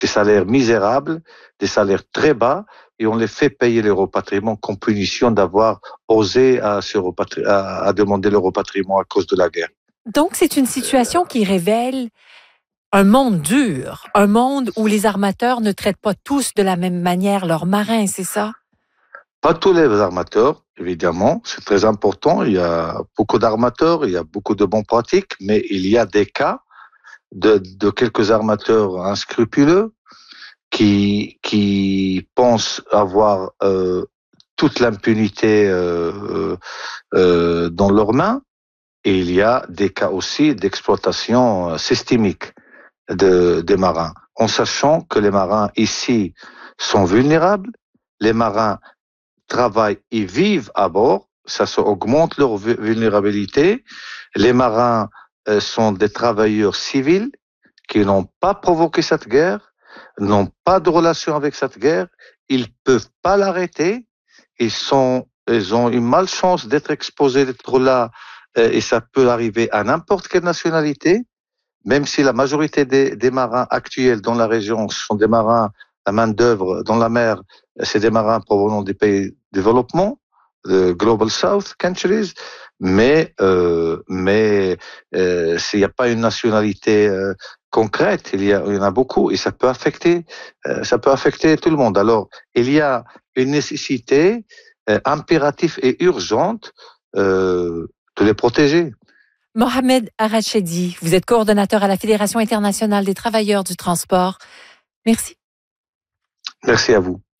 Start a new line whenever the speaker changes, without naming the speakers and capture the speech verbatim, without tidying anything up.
des salaires misérables, des salaires très bas, et on les fait payer le repatriement comme punition d'avoir osé à, se repatri- à, à demander le repatriement à cause de la guerre.
Donc, c'est une situation qui révèle un monde dur, un monde où les armateurs ne traitent pas tous de la même manière leurs marins, c'est ça?
Pas tous les armateurs, évidemment, c'est très important. Il y a beaucoup d'armateurs, il y a beaucoup de bonnes pratiques, mais il y a des cas de, de quelques armateurs inscrupuleux qui, qui pensent avoir euh, toute l'impunité euh, euh, dans leurs mains. Et il y a des cas aussi d'exploitation systémique de, des marins, en sachant que les marins ici sont vulnérables, les marins travaillent et vivent à bord, ça, ça augmente leur vulnérabilité. Les marins euh, sont des travailleurs civils qui n'ont pas provoqué cette guerre, n'ont pas de relation avec cette guerre, ils peuvent pas l'arrêter, ils sont, ils ont une malchance d'être exposés, d'être là, euh, et ça peut arriver à n'importe quelle nationalité, même si la majorité des, des marins actuels dans la région sont des marins à main-d'œuvre dans la mer, c'est des marins provenant des pays développement, de Global South countries, mais euh, mais euh, s'il n'y a pas une nationalité euh, concrète, il y, a, il y en a beaucoup et ça peut affecter euh, ça peut affecter tout le monde. Alors il y a une nécessité euh, impérative et urgente euh, de les protéger.
Mohamed Arachedi, vous êtes coordonnateur à la Fédération internationale des travailleurs du transport. Merci.
Merci à vous.